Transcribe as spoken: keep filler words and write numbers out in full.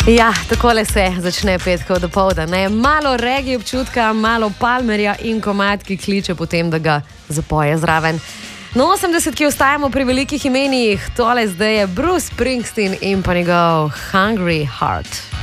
Ja, takole se začne petkov dopoldan. Malo reggae občutka, malo Palmerja in komad, ki kliče potem, da ga zapoje zraven. Na osemdesetki ostajamo pri velikih imenih. Tole zdaj je Bruce Springsteen in pa njegov Hungry Heart.